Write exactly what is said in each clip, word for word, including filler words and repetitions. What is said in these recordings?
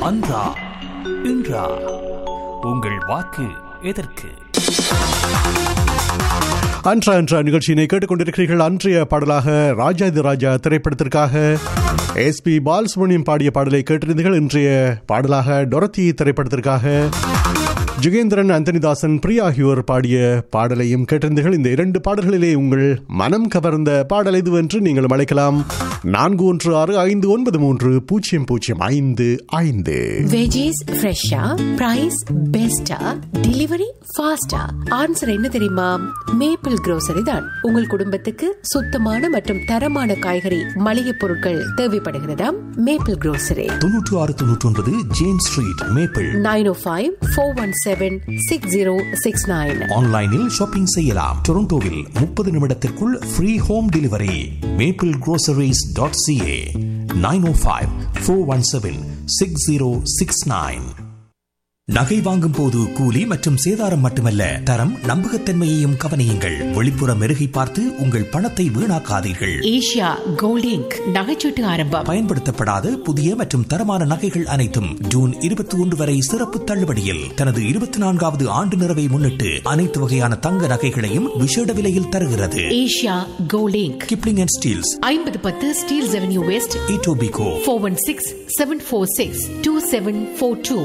அன்றா இன்றா உங்கள் வாக்கு எதற்கு? அன்றா என்ற நிகழ்ச்சியினை கேட்டுக்கொண்டிருக்கிறீர்கள். அன்றைய பாடலாக ராஜாதி ராஜா திரைப்படத்திற்காக எஸ் பி பாலசுப்ரமணியம் பாடிய பாடலை கேட்டிருந்தீர்கள். இன்றைய பாடலாக டொரத்தி திரைப்படத்திற்காக ஜுகேந்திரன், அந்தனிதாசன், பிரியா ஆகியோர் பாடிய பாடலையும் கேட்டிருந்தீர்கள். இந்த இரண்டு பாடல்களிலே உங்கள் மனம் கவர்ந்த பாடல் எதுவென்று நீங்கள் அழைக்கலாம். நான்கு ஒன்று ஆறு ஐந்து ஒன்பது மூன்று பூஜ்ஜியம் பூஜ்ஜியம் ஐந்து ஐந்து. வெஜிஸ் ஃப்ரெஷ்ஷா, பிரைஸ் பெஸ்டா, டெலிவரி ஃபாஸ்டா? ஆன்சர் என்ன தெரியுமா? மேப்பிள் grocery தான். உங்கள் குடும்பத்துக்கு சுத்தமான மற்றும் தரமான காய்கறி மளிகை பொருட்கள் தேவைப்படுகிறதா? மேப்பிள் grocery தொன்னூற்று ஆறு தொன்னூற்றி ஒன்பது ஜேம்ஸ் ஸ்ட்ரீட், மேப்பிள். நைன் ஓ five four one seven six zero six nine. ஆன்லைனில் ஷாப்பிங் செய்யலாம். டொரண்டோவில் முப்பது நிமிடத்திற்குள் free home delivery. Maple groceries dot CA. Nine ஓ five four one seven six zero six nine. நகை வாங்கும் போது கூலி மற்றும் சேதாரம் மட்டுமல்ல, தரம், நம்பகத்தன்மையையும் கவனியுங்கள். வெளிப்புற மெருகை பார்த்து உங்கள் பணத்தை வீணாக்காதீர்கள். ஏஷியா கோல்ட் இங்க் நகைச்சீட்டு ஆரம்பம். பயன்படுத்தப்படாத புதிய மற்றும் தரமான நகைகள் அனைத்தும் ஜூன் இருபத்தி ஒன்று வரை சிறப்பு தள்ளுபடியில். தனது இருபத்தி நான்காவது ஆண்டு நிறைவை முன்னிட்டு அனைத்து வகையான தங்க நகைகளையும் விசேட விலையில் தருகிறது. Asia gold ink, Kipling and Steeles, ஐம்பது பத்து Steeles avenue west, Etobicoke. Four one six seven four six two seven four two.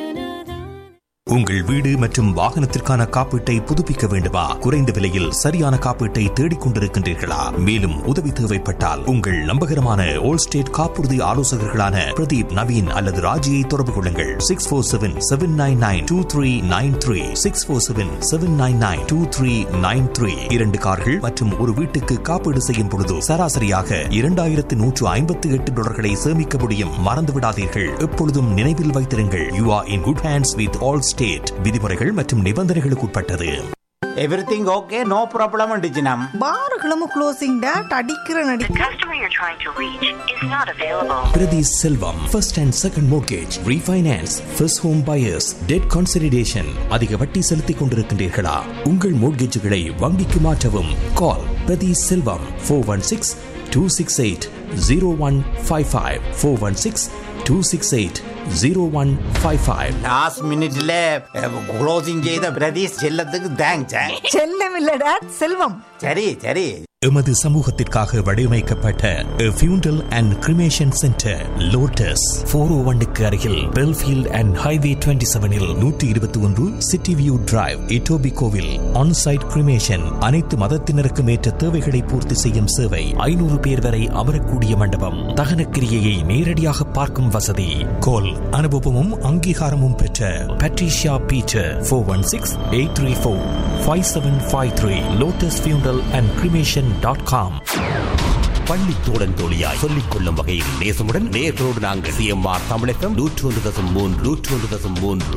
உங்கள் வீடு மற்றும் வாகனத்திற்கான காப்பீட்டை புதுப்பிக்க வேண்டுமா? குறைந்த விலையில் சரியான காப்பீட்டை தேடிக் கொண்டிருக்கின்றீர்களா? மேலும் உதவி தேவைப்பட்டால் உங்கள் நம்பகரமான ஓல் ஸ்டேட் காப்புறுதி ஆலோசகர்களான பிரதீப், நவீன் அல்லது ராஜியை தொடர்பு கொள்ளுங்கள். Six four seven seven nine nine two three nine three six four seven seven nine nine two three nine three. இரண்டு கார்கள் மற்றும் ஒரு வீட்டுக்கு காப்பீடு செய்யும் பொழுது சராசரியாக இரண்டாயிரத்து நூற்று ஐம்பத்தி எட்டு டாலர்களை சேமிக்க முடியும். மறந்து விடாதீர்கள். எப்பொழுதும் நினைவில் வைத்திருங்கள், you are in good hands with all state. விதிமுறைகள் மற்றும் நிபந்தனைகளுக்கு உட்பட்டது. Everything okay, no problem டிஜினம். பாருகளும் closing date அடிக்கிற நடி. The customer you're trying to reach is not available. Priti Selvam, first and second mortgage, refinance, first home buyers, debt consolidation. அதிக வட்டி செலுத்திக் கொண்டிருக்கின்றீர்களா? உங்கள் மோட்கேஜுகளை வங்கிக்கு மாற்றவும். கால் பிரதி செல்வம் four one six two six eight zero one five five four one six two six eight zero one five five. Last மினிட்ல closing செய்த பிரதீஷ் செல்லத்துக்கு தேங்க்ஸ். செல்லம் இல்ல டேட், செல்வம். சரி சரி. எமது சமூகத்திற்காக வடிவமைக்கப்பட்ட ஃபியூண்டல் and cremation centre lotus four ஓ ஒன்னுக்கு அருகில் பெல்ஃபீல்ட் அண்ட் ஹைவே டுவெண்ட்டி செவனில் நூற்றி இருபத்தி ஒன்று city view drive, இட்டோபிகோவில் onsite cremation. அனைத்து மதத்தினருக்கும் ஏற்ற தேவைகளை பூர்த்தி செய்யும் சேவை. ஐநூறு பேர் வரை அமரக்கூடிய மண்டபம். தகன கிரியையை நேரடியாக பார்க்கும் வசதி. கோல் அனுபவமும் அங்கீகாரமும் பெற்ற Patricia Peter four one six eight three four five seven five three. Lotus ஃபியூண்டல் அண்ட் கிரிமேஷன் டாட் காம். பள்ளி தோழன் தோழியாய் சொல்லிக் கொள்ளும் வகையில் நேசமுடன் நேர்களோடு நாங்கள் சிஎம்ஆர் தமிழகம் நூற்றி ஒன்று தசம் மூன்று நூற்றி ஒன்று தசம் மூன்று.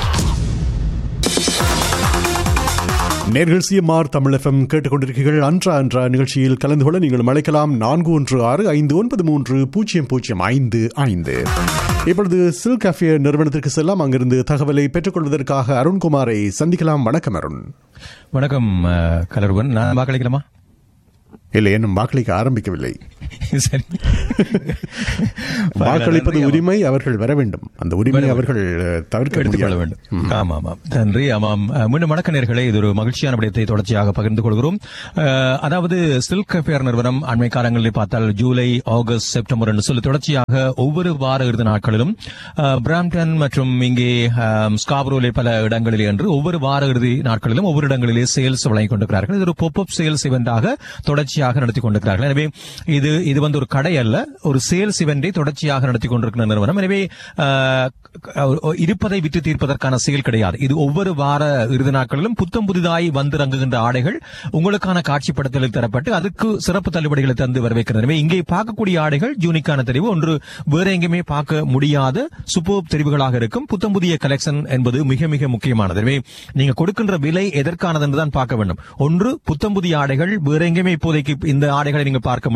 நேர்கள் சிஎம்ஆர் தமிழ் எஃப்எம் கேட்டுக்கொண்டிருக்கிறீர்கள். அன்றா அன்றா நிகழ்ச்சியில் கலந்து கொள்ள நீங்கள் அழைக்கலாம். நான்கு ஒன்று ஆறு ஐந்து ஒன்பது மூன்று பூஜ்ஜியம் பூஜ்ஜியம் ஐந்து ஐந்து. இப்பொழுது சில்க் கஃபே நிறுவனத்திற்கு செல்லாம். அங்கிருந்து தகவலை பெற்றுக்கொள்வதற்காக அருண்குமாரை சந்திக்கலாம். வணக்கம் அருண். வணக்கம் கலருவன். நான் வாக்களிக்கலாமா? இல்லை, இன்னும் வாக்களிக்க ஆரம்பிக்கவில்லை. சரி, வாக்களிப்பது உரிமை, அவர்கள் வர வேண்டும். அந்த உரிமை அவர்கள் தவிர்க்க எடுத்துக்கொள்ள வேண்டும். ஆமாம் ஆமாம், நன்றி. ஆமாம், மீண்டும் வணக்க நேயர்களே. இது ஒரு மகிழ்ச்சியான விடயத்தை தொடர்ச்சியாக பகிர்ந்து கொள்கிறோம். அதாவது சில்க் கஃபேர் நிறுவனம் அண்மை காலங்களில் பார்த்தால் ஜூலை, ஆகஸ்ட், செப்டம்பர் என்று சொல்லி தொடர்ச்சியாக ஒவ்வொரு வார இறுதி நாட்களிலும் பிராம்டன் மற்றும் இங்கே ஸ்காப்ரோலே பல இடங்களிலே என்று ஒவ்வொரு வார இறுதி நாட்களிலும் ஒவ்வொரு இடங்களிலே சேல்ஸ் வழங்கிக் கொண்டிருக்கிறார்கள். இது ஒரு பாப்அப் சேல்ஸ் இவெண்டாக தொடர்ச்சியாக நடத்தி கொண்டிருக்கிறார்கள். எனவே இது இது வந்து ஒரு கடை அல்ல, ஒரு சேல்ஸ் இவெண்டை தொடர்ச்சியாக நடத்தி கொண்டிருக்கிற நிறுவனம். எனவே இருப்பதை விட்டு தீர்ப்பதற்கான செயல் கிடையாது. இது ஒவ்வொரு வார இறுதி நாட்களிலும் புத்தம் புதிதாய் வந்து இறங்குகின்ற ஆடைகள் உங்களுக்கான காட்சிப்படுத்தலில் தரப்பட்டு அதுக்கு சிறப்பு தள்ளுபடிகளை தந்து வரவேற்கிறது. எனவே இங்கே பார்க்கக்கூடிய ஆடைகள் யூனிக்கான தெரிவு, ஒன்று வேற எங்கேயுமே பார்க்க முடியாத சூப்பர் தெரிவுகளாக இருக்கும். புத்தம் புதிய கலெக்ஷன் என்பது மிக மிக முக்கியமானது. எனவே நீங்க கொடுக்கின்ற விலை எதற்கானது என்றுதான் பார்க்க வேண்டும். ஒன்று, புத்தம் புதிய ஆடைகள் வேற எங்கேயுமே இப்போதைக்கு இந்த ஆடைகளை நீங்க பார்க்க முடியாது.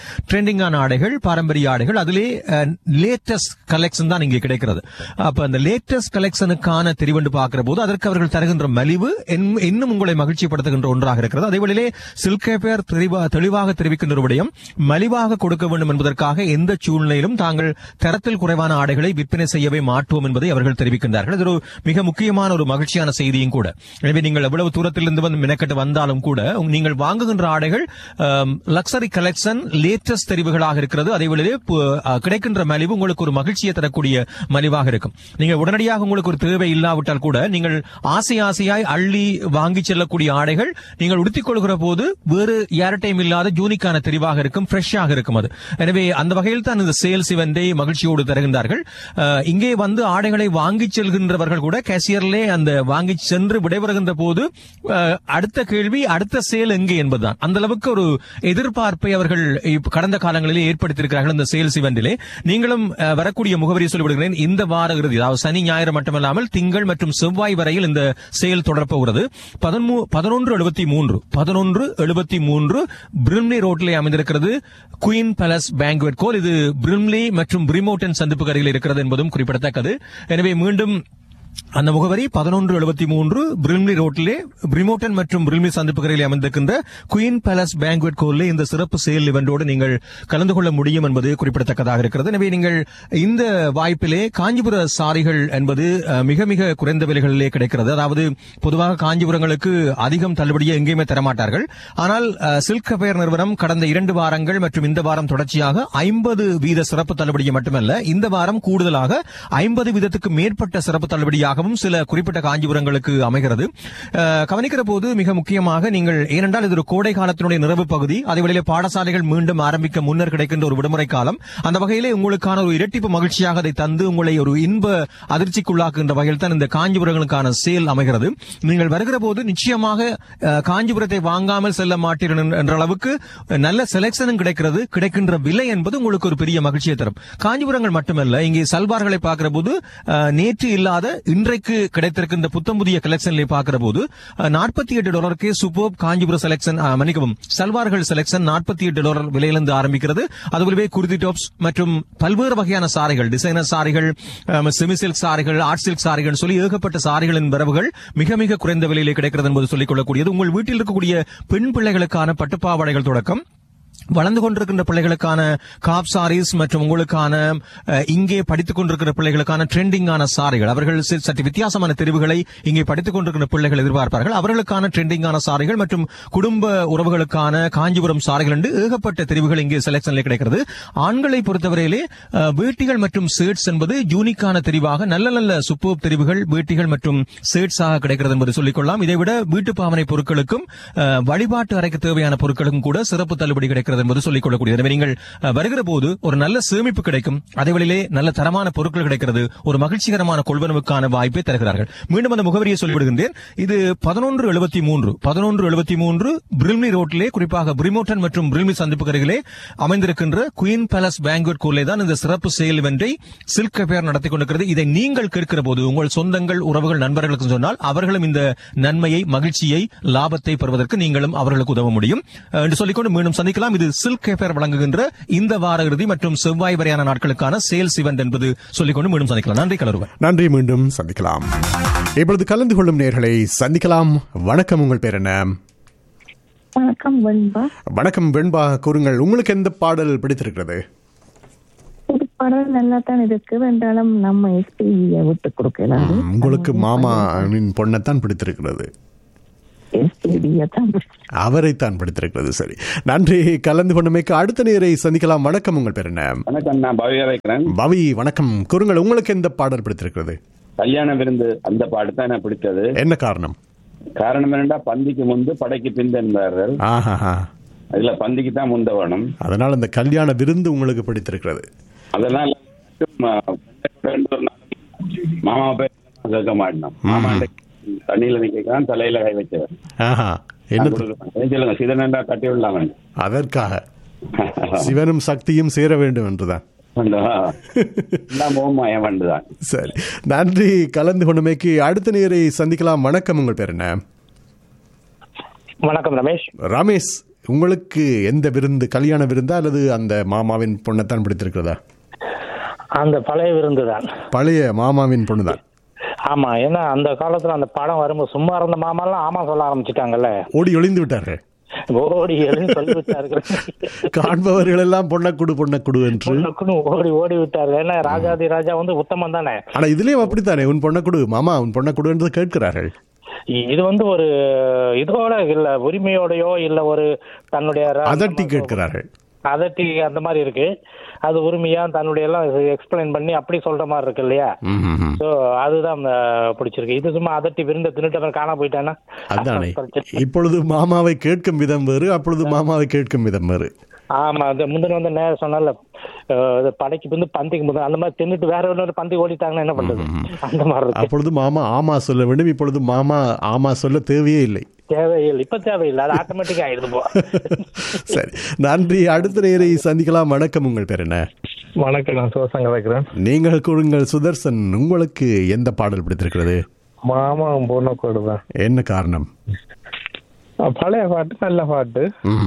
ட்ரெண்டிங்கான ஆடைகள், பாரம்பரிய ஆடைகள், அதிலே லேட்டஸ்ட் கலெக்ஷன் தான் இங்கே கிடைக்கிறது. அப்ப அந்த லேட்டஸ்ட் கலெக்ஷனுக்கான தெரிவென்று பார்க்கிற போது அதற்கு அவர்கள் தருகின்ற மலிவு இன்னும் உங்களை மகிழ்ச்சிப்படுத்துகின்ற ஒன்றாக இருக்கிறது. அதே வழியிலே சில்க் கேஃபேர் தெளிவாக தெரிவிக்கின்ற ஒரு விடயம், மலிவாக கொடுக்க வேண்டும் என்பதற்காக எந்த சூழ்நிலையிலும் தாங்கள் தரத்தில் குறைவான ஆடைகளை விற்பனை செய்யவே மாட்டோம் என்பதை அவர்கள் தெரிவிக்கின்றார்கள். இது ஒரு மிக முக்கியமான ஒரு மகிழ்ச்சியான செய்தியும் கூட. எனவே நீங்கள் எவ்வளவு தூரத்திலிருந்து வந்து மினக்கட்டு வந்தாலும் கூட நீங்கள் வாங்குகின்ற ஆடைகள் லக்ஸரி கலெக்ஷன், லேட்டஸ்ட் தெரிவுகளாக இருக்கிறது. அதே வேளையிலே கிடைக்கின்ற மலிவு உங்களுக்கு ஒரு மகிழ்ச்சியை தரக்கூடிய மலிவாக இருக்கும். நீங்கள் உடனடியாக உங்களுக்கு ஒரு தேவை இல்லாவிட்டால் கூட நீங்கள் ஆசை ஆசையாய் அள்ளி வாங்கி செல்லக்கூடிய ஆடைகள் நீங்கள் உடுத்திக் கொள்கிற போது வேறு யார்ட்டையும் இல்லாத யூனிக்கான தெரிவாக இருக்கும், ஃப்ரெஷ்ஷாக இருக்கும் அது. எனவே அந்த வகையில் தான் இந்த சேல்ஸ் இவெண்டை மகிழ்ச்சியோடு தருகின்றார்கள். இங்கே வந்து ஆடைகளை வாங்கி செல்கின்றவர்கள் கூட கேசியர்லே அந்த வாங்கி சென்று விடைபெறுகின்ற போது அடுத்த கேள்வி, அடுத்த சேல் எங்கே என்பதுதான். அந்த அளவுக்கு ஒரு எதிர்பார்ப்பை அவர்கள் கடந்த காலங்களிலே ஏற்படுத்தியிருக்கிறார்கள் இந்த சேல்ஸ் இவெண்டிலே. நீங்களும் வரக்கூடிய முகவரியை சொல்லிவிடுகிறேன். இந்த வார இறுதி, அதாவது சனி ஞாயிறு மட்டுமல்லாமல் திங்கள் மற்றும் செவ்வாய் வரையில் இந்த சேல் தொடரப்போகிறது. பதினொன்று எழுபத்தி மூன்று பதினொன்று எழுபத்தி மூன்று பிரிம்லி ரோட்டிலே அமைந்திருக்கிறது குயின் பேலஸ் பேங்க்வெட் ஹால். இது பிரிம்லி மற்றும் பிரிமோட்டன் சந்திப்புக்கு அருகில் இருக்கிறது என்பதும் குறிப்பிடத்தக்கது. எனவே மீண்டும் அந்த முகவரி பதினொன்று எழுபத்தி மூன்று பிரிம்லி ரோட்டிலே பிரிமோட்டன் மற்றும் பிரிம்லி சந்திப்புகளில் அமைந்திருக்கின்ற குயின் பேலஸ் பேங்க்வெட் ஹாலில் இந்த சிறப்பு சேல் இவெண்டோடு நீங்கள் கலந்து கொள்ள முடியும் என்பது குறிப்பிடத்தக்கதாக இருக்கிறது. எனவே நீங்கள் இந்த வாய்ப்பிலே காஞ்சிபுர சாரிகள் என்பது மிக மிக குறைந்த விலைகளிலே கிடைக்கிறது. அதாவது பொதுவாக காஞ்சிபுரங்களுக்கு அதிகம் தள்ளுபடியை எங்கேயுமே தரமாட்டார்கள். ஆனால் சில்க் கேஃபேர் நிறுவனம் கடந்த இரண்டு வாரங்கள் மற்றும் இந்த வாரம் தொடர்ச்சியாக ஐம்பது வீத சிறப்பு தள்ளுபடியை மட்டுமல்ல, இந்த வாரம் கூடுதலாக ஐம்பது வீதத்துக்கு மேற்பட்ட சிறப்பு தள்ளுபடி சில குறிப்பிட்ட காஞ்சிபுரங்களுக்கு அமைகிறது. கவனிக்கிற போது மிக முக்கியமாக நீங்கள், ஏனென்றால் இது ஒரு கோடை காலத்தினுடைய நிறைவு பகுதி, அதேவேளையில் பாடசாலைகள் மீண்டும் ஆரம்பிக்க முன்னர் கிடைக்கின்ற ஒரு விடுமுறை காலம். அந்த வகையிலே உங்களுக்கான ஒரு இரட்டிப்பு மகிழ்ச்சியாக அதை தந்து உங்களை ஒரு இன்ப அதிர்ச்சிக்குள்ளாக்குகின்ற வகையில் தான் இந்த காஞ்சிபுரங்களுக்கான சேல் அமைகிறது. நீங்கள் வருகிற போது நிச்சயமாக காஞ்சிபுரத்தை வாங்காமல் செல்ல மாட்டீர்கள் என்ற அளவுக்கு நல்ல செலக்ஷனும் கிடைக்கிறது. கிடைக்கின்ற விலை என்பது உங்களுக்கு ஒரு பெரிய மகிழ்ச்சியை தரும். காஞ்சிபுரங்கள் மட்டுமல்ல, இங்கே சல்வார்களை பார்க்கிற போது நேற்று இல்லாத இன்றைக்கு கிடைத்திருக்கின்ற புத்தம் புதிய கலெக்ஷன்ல பார்க்கிற போது நாற்பத்தி எட்டு டாலருக்கு சூப்பர் காஞ்சிபுர செலக்ஷன், மன்னிக்கவும் சல்வார்கள் செலக்ஷன் நாற்பத்தி எட்டு டாலர் விலையிலிருந்து ஆரம்பிக்கிறது. அதுபோலவே குர்தி டாப்ஸ் மற்றும் பல்வேறு வகையான சாரிகள், designer சாரிகள், semi silk சாரிகள், art silk சாரிகள் சொல்லி ஏகப்பட்ட சாரிகளின் வரவுகள் மிக மிக குறைந்த விலையிலே கிடைக்கிறது என்பது சொல்லிக் கொள்ளக்கூடியது. உங்கள் வீட்டில் இருக்கக்கூடிய பெண் பிள்ளைகளுக்கான பட்டுப்பாவாடைகள் தொடக்கம் வளர்ந்து கொண்டிருக்கின்ற பிள்ளைகளுக்கான காப் சாரீஸ் மற்றும் உங்களுக்கான இங்கே படித்துக் கொண்டிருக்கிற பிள்ளைகளுக்கான ட்ரெண்டிங்கான சாரிகள், அவர்கள் சற்று வித்தியாசமான தெரிவுகளை இங்கே படித்துக் கொண்டிருக்கிற பிள்ளைகள் எதிர்பார்ப்பார்கள். அவர்களுக்கான ட்ரெண்டிங்கான சாரிகள் மற்றும் குடும்ப உறவுகளுக்கான காஞ்சிபுரம் சாரிகள் என்று ஏகப்பட்ட தெரிவுகள் இங்கே செலக்ஷனில் கிடைக்கிறது. ஆண்களை பொறுத்தவரையிலே வேட்டிகள் மற்றும் ஷர்ட்ஸ் என்பது யூனிக்கான தெரிவாக நல்ல நல்ல சூப்பர் தெரிவுகள் வேட்டிகள் மற்றும் ஷர்ட்ஸாக கிடைக்கிறது என்பது சொல்லிக்கொள்ளலாம். இதைவிட வீட்டு பாவனை பொருட்களுக்கும் வழிபாட்டு அறைக்கு தேவையான பொருட்களுக்கும் கூட சிறப்பு தள்ளுபடி கிடைக்கிறது என்பது சொல்லிக் கொள்ளக்கூடியது. நீங்கள் வருகிற போது ஒரு நல்ல சேமிப்பு கிடைக்கும், அதேவேளையிலே நல்ல தரமான பொருட்கள் கிடைக்கிறது, ஒரு மகிழ்ச்சிகரமான கொள்வனவுக்கான வாய்ப்பை தருகிறார்கள். மீண்டும் அந்த முகவரியை சொல்லிவிடுகின்றேன். இது பதினொன்று எழுபத்தி மூன்று பதினொன்று எழுபத்தி மூன்று பிரிம்லி ரோட்டிலே, குறிப்பாக பிரிமோட்டன் மற்றும் பிரிம்லி சந்திப்புக்கு அருகிலே அமைந்திருக்கின்ற குயின் பேலஸ் பேங்க்வெட் ஹாலிலே தான் இந்த சிறப்பு சேல் இவெண்டை சில்க் கேஃபேர் நடத்தி கொண்டிருக்கிறது. இதை நீங்கள் கேட்கிற போது உங்கள் சொந்தங்கள், உறவுகள், நண்பர்களுக்கு சொன்னால் அவர்களும் இந்த நன்மையை, மகிழ்ச்சியை, லாபத்தை பெறுவதற்கு நீங்களும் அவர்களுக்கு உதவ முடியும் என்று சொல்லிக்கொண்டு மீண்டும் சந்திக்கலாம். இது சில்க் கேஃபேர் வழங்குகின்ற இந்த வார இறுதி மற்றும் செவ்வாய் வரையான நாட்களுக்கான சேல்ஸ் இவெண்ட் என்பது சொல்லிக்கொண்டு மீண்டும் சந்திக்கலாம். நன்றி கலருவன். நன்றி, மீண்டும் சந்திக்கலாம். இப்பொழுது கலந்து கொள்ளும் நேர்களை சந்திக்கலாம். வணக்கம், உங்கள் பேர் என்ன? வணக்கம் வெண்பா. வணக்கம் வெண்பா, கூறுங்கள், உங்களுக்கு எந்த பாடல் பிடித்திருக்கிறது? பாடல் நல்லா தான் இருக்கு, என்றாலும் நம்ம எஸ்பியை விட்டு கொடுக்கலாம். உங்களுக்கு மாமா பொண்ணைத்தான் பிடித்திருக்கிறது, அவரைத்தான் பிடித்திருக்கிறது. சரி, நன்றி கலந்து கொண்டமைக்கு. அடுத்த நேரை சந்திக்கலாம். வணக்கம், உங்கள் பேர் என்ன? வணக்கம், நான் பவி அழைக்கிறேன். பவி, வணக்கம். கூறுங்கள், உங்களுக்கு எந்த பாடல் பிடித்திருக்கிறது? கல்யாண விருந்து, அந்த பாட்டு தான் எனக்கு பிடித்தது. என்ன காரணம்? காரணம் என்னடா, பந்திக்கு முந்து படைக்கு பிந்து என்பார்கள். அதுல பந்திக்கு தான் முந்த வேணும், அதனால இந்த கல்யாண விருந்து உங்களுக்கு பிடித்திருக்கிறது. அதனால மாமா பேர் கேட்க மாட்டோம். மாமா தண்ணியில நிக்கிறான், தலையில கை வச்சவர். சொல்லுங்க, சிவனண்டா கட்டி விடலாம். அதற்காக சிவனும் சக்தியும் சேர வேண்டும் என்றுதான். சரி, நன்றி கலந்து கொண்டமைக்கு. அடுத்த நேரை சந்திக்கலாம். வணக்கம், உங்கள் பேர் என்ன? வணக்கம், ரமேஷ். ரமேஷ், உங்களுக்கு எந்த விருந்து, கல்யாண விருந்தா அல்லது அந்த மாமாவின் பொண்ணைத்தான் பிடித்திருக்கிறதா? அந்த பழைய விருந்து தான். பழைய மாமாவின் பொண்ணு தான். ஆமா, ஏன்னா அந்த காலத்துல அந்த படம் வரும்போது சும்மா இருந்த மாமாலாம் ஆமா சொல்ல ஆரம்பிச்சுட்டாங்கல்ல, ஓடி ஒளிந்து விட்டார்கள். ஓடி எழுந்து சொல்லி விட்டார்கள். காண்பவர்கள் எல்லாம் பொன்னக்குடு பொன்னக்குடு என்று ஓடி ஓடி விட்டார்கள். ஏன்னா ராஜாதி ராஜா வந்து உத்தமன் தானே. ஆனா இதுலயும் அப்படித்தானே, உன் பொன்னக்குடு மாமா உன் பொன்னக்குடு என்று கேட்கிறார்கள். இது வந்து ஒரு இதோட இல்ல, உரிமையோடையோ இல்ல ஒரு தன்னுடைய அதட்டி கேட்கிறார்கள். அதட்டி அந்த மாதிரி இருக்கு. அது உரிமையா தன்னுடைய எல்லாம் எக்ஸ்பிளைன் பண்ணி அப்படி சொல்ற மாதிரி இருக்கு இல்லையா? சோ அதுதான் பிடிச்சிருக்கு. இது சும்மா அதட்டி விருந்த தின்னுட்டு காணா போயிட்டானா. அதானே, இப்பொழுது மாமாவை கேட்கும் விதம் வேறு, அப்பொழுது மாமாவை கேட்கும் விதம் வேறு. ஆமா, அந்த முந்தின வந்து நேரம் சொன்னால படைக்கு வந்து பந்திக்கு முந்தின அந்த மாதிரி தின்னுட்டு வேற ஒரு பந்தி ஓடிட்டாங்கன்னா என்ன பண்றது, அந்த மாதிரி. அப்பொழுது மாமா ஆமா சொல்ல வேண்டும், இப்பொழுது மாமா ஆமா சொல்ல தேவையே இல்லை. தேவையில்லை, இப்ப தேவையில்லை, அது ஆட்டோமேட்டிக்கா ஆயிடுது. சரி, நன்றி. அடுத்த நேரை சந்திக்கலாம். வணக்கம், உங்கள் பேர் என்ன? வணக்கம், நான் சிவசங்க வைக்கிறேன். நீங்கள் கூறுங்கள் சுதர்சன், உங்களுக்கு எந்த பாடல் பிடித்திருக்கிறது? மாமா பொன்னக்கோடு தான். என்ன காரணம்? பழைய பாட்டு, நல்ல பாட்டு.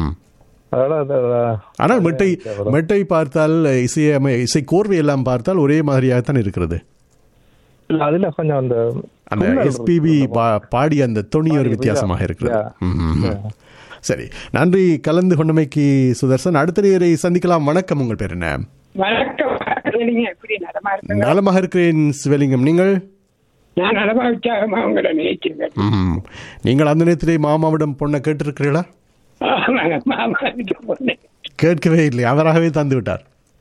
ஆனால் மெட்டை மெட்டை பார்த்தால், இசைய இசை கோர்வை எல்லாம் பார்த்தால் ஒரே மாதிரியாகத்தான் இருக்கிறது. அதுல கொஞ்சம் அந்த அந்த எஸ்பிபி பாடி அந்த தொனி ஒரு வித்தியாசமாக இருக்கிறது. சரி, நன்றி கலந்து கொண்டமைக்கு சுதர்சன். அடுத்த நேரை சந்திக்கலாம். வணக்கம், உங்கள் பேர் என்ன? நலமாக இருக்கிறேன் சிவலிங்கம், நீங்கள்? நீங்கள் அந்த நேரத்திலே மாமாவிடம் பொண்ணை கேட்டிருக்கிறீர்களா? கேட்கவே இல்லை, அவராகவே தந்து விட்டார்.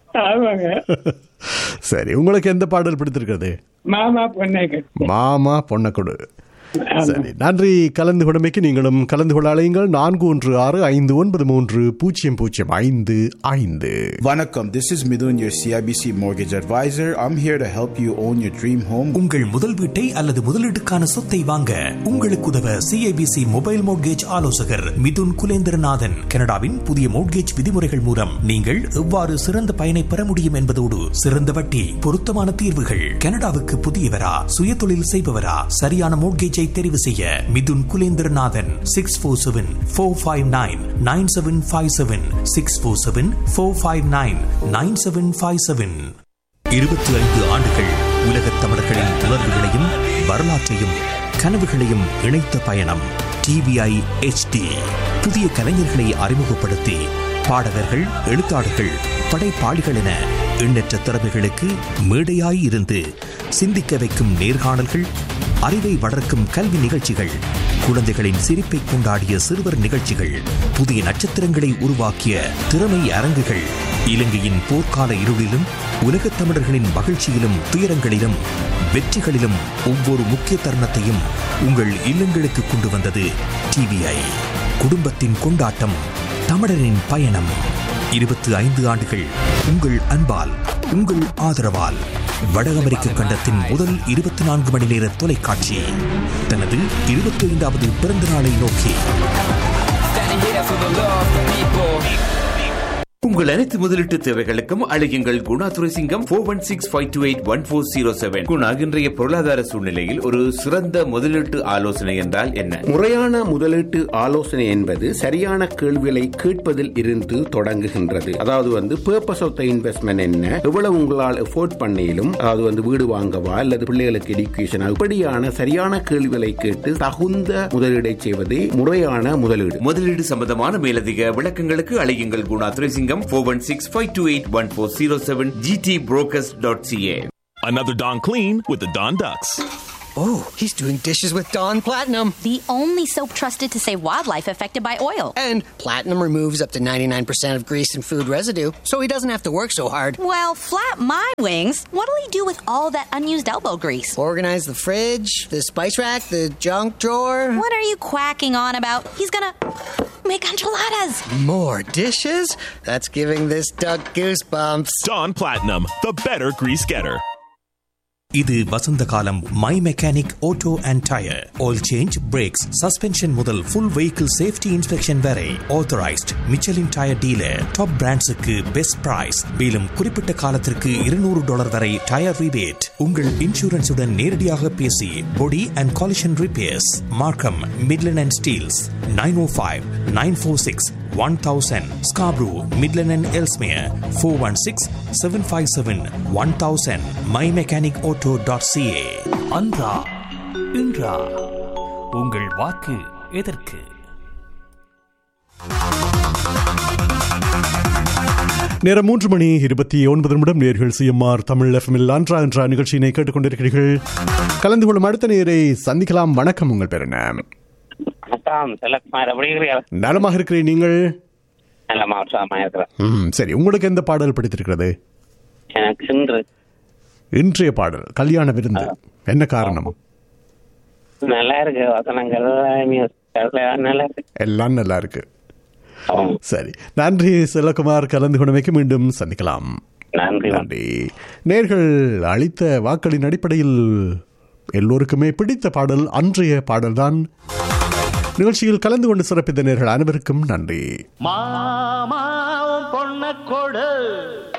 சரி, உங்களுக்கு எந்த பாடல் பிடித்திருக்கிறது? மாமா பொண்ணை மாமா பொண்ணை கொடு. சரி, நன்றி கலந்து கொண்டமைக்கு. நீங்களும் கலந்து கொள்ள அழையுங்கள். நான்கு ஒன்று ஆறு ஐந்து ஒன்பது மூன்று பூஜ்ஜியம் பூஜ்ஜியம் ஐந்து ஐந்து. வணக்கம், this is Midun, your C I B C mortgage advisor. I'm here to help you own your dream home. உங்கள் முதல் வீட்டை அல்லது முதலீட்டுக்கான சொத்தை வாங்க உங்களுக்கு உதவ C I B C mobile mortgage ஆலோசகர் மிதுன் குலேந்திரநாதன். கனடாவின் புதிய மோட்கேஜ் விதிமுறைகள் மூலம் நீங்கள் எவ்வாறு சிறந்த பயனை பெற முடியும் என்பதோடு சிறந்த வட்டி, பொருத்தமான தீர்வுகள். கனடாவுக்கு புதியவரா, சுய தொழில் செய்பவரா, சரியான மோட்கேஜை தெரிவு செய்ய Mithun Kulendranathan. Six four seven four five nine nine seven five seven six four seven four five nine nine seven five seven. இருபத்தி ஐந்து ஆண்டுகள் உலகத் தமிழர்களின் உணர்வுகளையும் வரலாற்றையும் கனவுகளையும் இணைத்த பயணம் T V I H D. புதிய கலைஞர்களை அறிமுகப்படுத்தி பாடகர்கள், எழுத்தாளர்கள், படைப்பாளிகள் என எண்ணற்ற திறமைகளுக்கு மேடையாய் இருந்து சிந்திக்க வைக்கும் நேர்காணல்கள், அறிவை வளர்க்கும் கல்வி நிகழ்ச்சிகள், குழந்தைகளின் சிரிப்பை கொண்டாடிய சிறுவர் நிகழ்ச்சிகள், புதிய நட்சத்திரங்களை உருவாக்கிய திறமை அரங்குகள், இலங்கையின் போர்க்கால இருளிலும் உலகத் தமிழர்களின் மகிழ்ச்சியிலும் துயரங்களிலும் வெற்றிகளிலும் ஒவ்வொரு முக்கிய தருணத்தையும் உங்கள் இல்லங்களுக்கு கொண்டு வந்தது T V I. குடும்பத்தின் கொண்டாட்டம், தமிழரின் பயணம். இருபத்தி ஐந்து ஆண்டுகள் உங்கள் அன்பால், உங்கள் ஆதரவால் வட அமெரிக்க கண்டத்தின் முதல் இருபத்தி நான்கு மணி நேர தொலைக்காட்சி தனது இருபத்தி ஐந்தாவது பிறந்த நாளை நோக்கி உங்கள் அனைத்து முதலீட்டு தேவைகளுக்கும் அழையுங்கள் Guna Thuraisingam. Four one six five two eight one four zero seven. Guna, இன்றைய பொருளாதார சூழ்நிலையில் ஒரு சிறந்த முதலீட்டு ஆலோசனை என்றால் என்ன? முறையான முதலீட்டு ஆலோசனை என்பது சரியான கேள்விகளை கேட்பதில் இருந்து தொடங்குகின்றது. அதாவது வந்து பர்பஸ் ஆஃப் த இன்வெஸ்ட்மெண்ட் என்ன, எவ்வளவு உங்களால் எஃபோர்ட் பண்ணிலும், அதாவது வந்து வீடு வாங்கவா அல்லது பிள்ளைகளுக்கு எடுக்கேஷன், இப்படியான சரியான கேள்விகளை கேட்டு தகுந்த முதலீடை செய்வதே முறையான முதலீடு. முதலீடு சம்பந்தமான மேலதிக விளக்கங்களுக்கு அழையுங்கள் Guna Thuraisingam. four one six five two eight one four zero seven g t brokers dot c a. Another Don Clean with the Don Ducks. Oh, he's doing dishes with Dawn Platinum. The only soap trusted to save wildlife affected by oil. And Platinum removes up to ninety-nine percent of grease and food residue, so he doesn't have to work so hard. Well, flap my wings. What'll he do with all that unused elbow grease? Organize the fridge, the spice rack, the junk drawer. What are you quacking on about? He's gonna make enchiladas. More dishes? That's giving this duck goosebumps. Dawn Platinum, the better grease getter. இது வசந்த காலம். My mechanic auto and tyre oil change, breaks, suspension முதல் full vehicle safety inspection வரை authorised Michelin tyre dealer. Top பிராண்ட்ஸுக்கு best price. மேலும் குறிப்பிட்ட காலத்திற்கு இருநூறு dollar வரை tyre rebate. உங்கள் இன்சூரன்ஸுடன் நேரடியாக பேசி பொடி அண்ட் காலிஷன் ரிப்பேர்ஸ் மார்க்கம் Midland and Steeles nine O five nine four six one thousand. Scarborough, Midland and Ellesmere four one six, seven five seven, one thousand. my mechanic auto dot c a. அன்றா இன்றா உங்கள் வாக்கு எதற்கு? நேரம் மூன்று மணி இருபத்தி ஒன்பது நிமிடம். நேர்கள் சிஎம்ஆர் தமிழ் எஃப்எம்மில் அன்றா என்ற நிகழ்ச்சியினை கேட்டுக்கொண்டிருக்கிறீர்கள். கலந்து கொள்ளும் அடுத்த நேரை சந்திக்கலாம். வணக்கம், உங்கள் பேர் என்ன? நலமாக இருக்கிறேன், நீங்கள்? சரி, உங்களுக்கு எந்த பாடல் பிடித்திருக்கிறது? இன்றைய பாடல் கல்யாண விருந்து. என்ன காரணம்? நல்லா இருக்கு, எல்லாம் நல்லா இருக்கு. சரி, நன்றி செல்லகுமார். கலந்து கொண்டமைக்கு மீண்டும் சந்திக்கலாம். நன்றி. நேர்கள் அளித்த வாக்களின் அடிப்படையில் எல்லோருக்குமே பிடித்த பாடல் அன்றைய பாடல்தான். நிகழ்ச்சியில் கலந்து கொண்டு சிறப்பித்த நேர்கள் அனைவருக்கும் நன்றி. மாமா பொண்ண கொடு